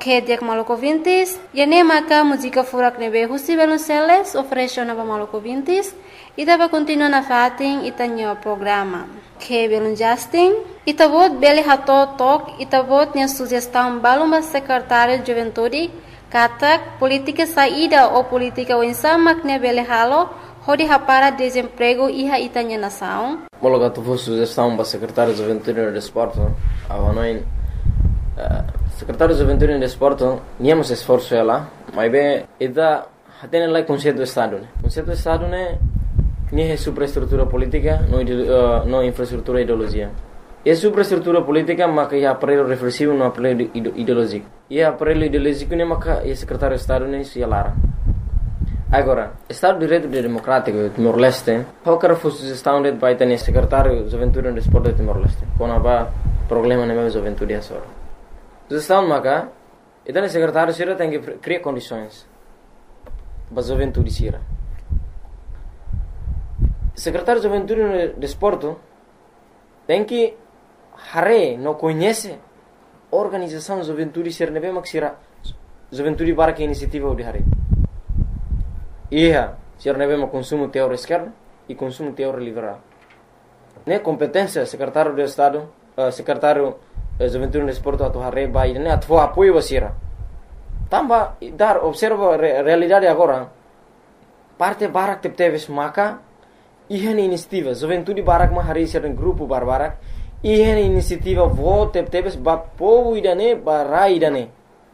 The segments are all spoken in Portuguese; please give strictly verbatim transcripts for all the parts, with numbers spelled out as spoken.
que diak Maluco Vintis, e nem maca música furak nebe Husi Velunceles ofereceu nova Maluco Vintis, e tava continua na fatin e tanho programa. Que Velun Justin, e tabot bele hato tok, e tabot nia sugestão balumba secretário de juventude, katak política saída ou política winsama que bele halo, hodi hapara desemprego iha itanya nação. Mologa tu fosse sugestão para secretário de juventude e desporto, avanoin secretário de juventude e desporto, niamos esforço ela, mas bem, ida hatene lá conceito do estado, né? Conceito do estado né, nem é superestrutura política, não uh, não infraestrutura ideologia. É superestrutura política, mas é aparelho reflexivo, não aparelho ideológico. E aparelho ideológico né, mas é secretário de estado né, se alara. Agora, Estado de Direito Democrático de Timor-Leste, qualquer fosse sugestão de vai ter secretário de juventude e desporto de Timor-Leste, quando há problema na minha juventude é só. Sugestão maca, e daí secretário sira tem que criar condições para a juventude sira. Secretário de juventude e desporto tem que hare não conhece organização de juventude sira nebe mak sira juventude para que iniciativa de hare. Ia, sira nebe mak consumo teórico esquerdo e consumo teórico liberal. Ne competência secretário de Estado, uh, secretário juventude e desporto atu hare bai ne atu apoio wasira. Tamba dar observa re, realidade agora. Parte barak tep teves maka ihan inisiativa juventude barak ma hari sira grupo barbarak ihan inisiativa vo tep teves ba povo idane barai idane.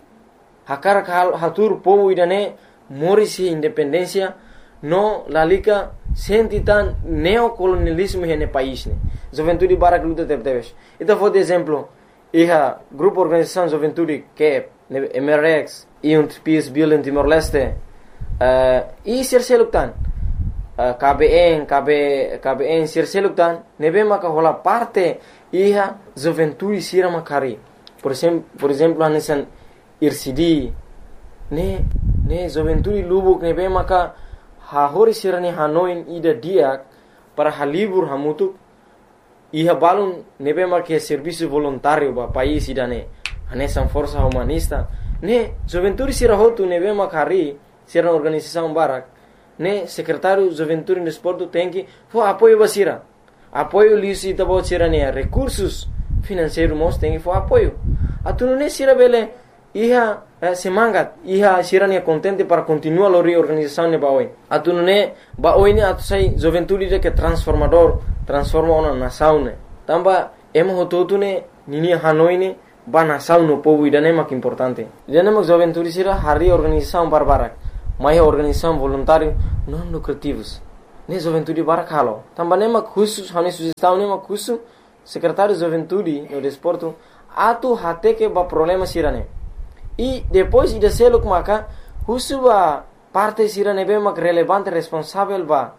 Hakar hal hatur povo idane morisi independência no lalika sentitan neocolonialismo hene país ne. Juventude barak luta tep teves. Ita for de exemplo iha grupo organização juventude que M R X e um Peace Building Timor-Leste uh, e sirseluktan uh, K B N K B K B N sirseluktan nebe maka hola parte iha juventude sira makari por exemplo por exemplo anesan I R C D ne ne juventude lubuk nebe maka ha hori sira ni hanoin ida dia para halibur hamutuk iha balun nebe maka serviço voluntário ba país idane anesan força humanista ne juventude sira hotu nebe makari sira organização barak ne secretário juventude e desporto tem que for apoio basira apoio lisi tabo sira ne recursos financeiros mos tem que for apoio atunu ne sira bele iha eh, semangat iha sira ne contente para continuar a reorganização ne baoi atunu ne baoi ne atu sai juventude de que transformador transforma uma nação ne tamba emo hotu ne nini hanoi ne ba nação no povo idane mak importante idane mak juventude sira hari organização barbarak mai organização voluntário não lucrativos ne juventude barak halo tamba ne mak khusus hani sugestão ne mak khusus secretário de juventude no desporto atu hate que ba problema sira ne e depois ida seluk maka khusus ba parte sira ne be mak relevante responsável ba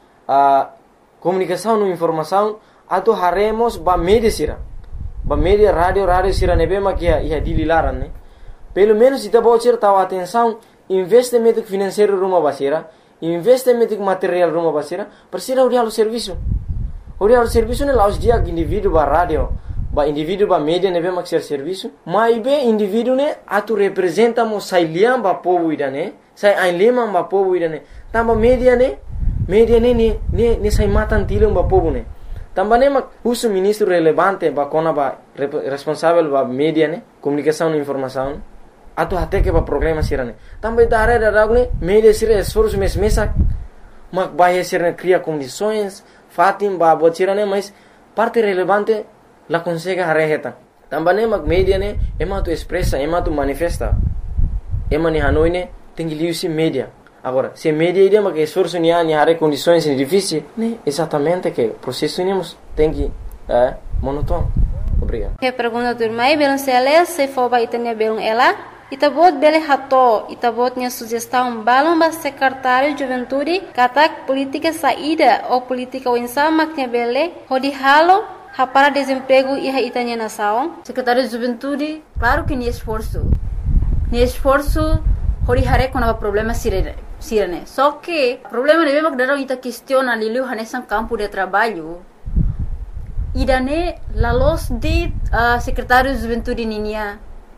a comunicação no informação atu haremos ba media sira ba media radio radio sira nebe makia ia dililaran ne pelo menos ita bocir tahu atenção investimento financeiro rumah basira investimento material rumah basira persira uri halu serviço uri halu serviço ne laus dia indivíduo ba radio ba indivíduo ba media nebe mak ser serviço mai be indivíduo ne atu representa mo sai liam ba povo idane sai ai lema ba povo idane tamba media ne media ne ne ne, ne sai matan tilum ba povo ne também mak uso ministro relevante ba kona ba responsável ba media ne comunicação e informação atu até que ba programa sirane também da área da ne media sira esforço mes mesa mak ba sirane cria condições fatim ba botirane mas parte relevante la consegue hareheta também mak media ne ema tu expressa ema tu manifesta ema ni hanoi ne tengi liusi media. Agora, se media ideia que esforço ni ani hare condições difíceis, né? Exatamente que processo nemos tem que é monótono. Obrigado. Que pergunta do irmão Belon Celes, se for ba itania Belon ela, itabot bele hato, itabot nia sugestão balon ba secretário de juventude, katak política saída ou política winsama que bele, hodi halo ha para desemprego e ha itania nação. Secretário de juventude, claro que ni esforço. Ni esforço hori hare quando há problema sirene. Sirene. Só que o problema é que dalam ita questiona liu hanesan campo de trabalho. Idane la los de uh, secretário de juventude ninia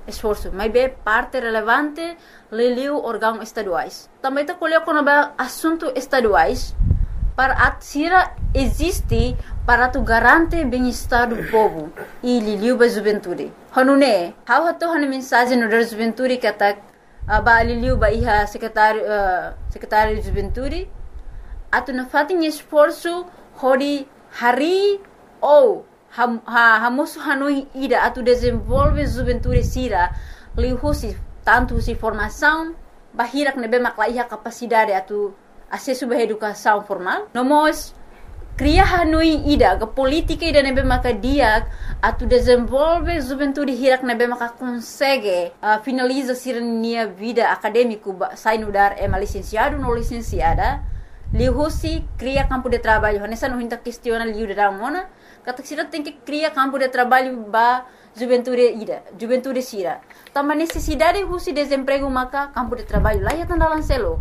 esforço, mas é parte relevante leliu órgãos estaduais. Também está colhendo quando vai assunto estaduais para a tira existe para tu garante bem-estar do povo e liliu ba juventude. Hanune, how hato han mensagem no da juventude que tá ba liliu ba iha secretário uh, secretário de juventude atu na fatin esforço hori hari ou ha ha hamosu hanui ida atu desenvolve juventude sira lihusi tanto si formação bahirak nebe makla iha capacidade atu acesso à educação formal. Nomos cria hanui ida ga política ida nebe maka dia atu desenvolve juventude hirak nebe maka consegue uh, finaliza sirnia vida acadêmico sai no dar é licenciado no licenciada lihusi cria campo de trabalho nessa não hinta questiona liu da mona kata sira tem que cria campo de trabalho ba juventude ida juventude sira tama necessidade husi desemprego maka campo de trabalho lá ya tandalan selo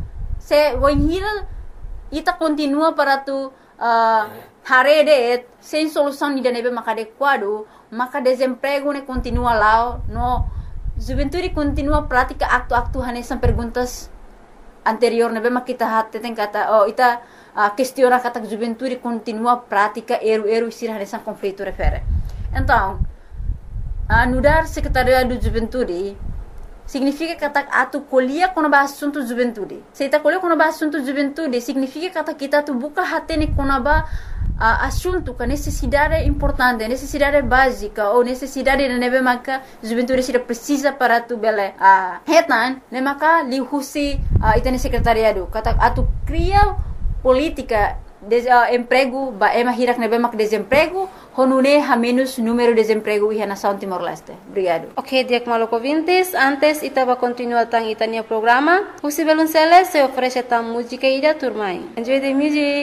se wohira ita continua para tu uh, harede sem solução ni nebe maka adequado maka desemprego ne continua lá no juventude continua prática acto-acto hanesan perguntas anterior nebe maka kita hatte ten kata oh ita uh, questiona kata juventude continua prática eru-eru sira hanesan conflito refere então uh, nudar secretariado de juventude significa kata atu colhia quando ba assunto juventude. Se ita colhia quando ba assunto juventude, significa kata kita tu buka hatene quando ba uh, assunto com necessidade importante, necessidade básica ou necessidade de nebe maka juventude sira precisa para tu bele. Ah, uh, hetan ne maka li husi uh, itane secretariado. Kata atu cria política de uh, emprego ba ema hirak nebe mak desemprego honune ha menos número de desemprego e na São Timor-Leste. Obrigado. Ok, Diak Maloko ouvintes, antes itava continuar tang itania programa, o Sibelunceles se oferece tam música e da turmai. Enjoy the music.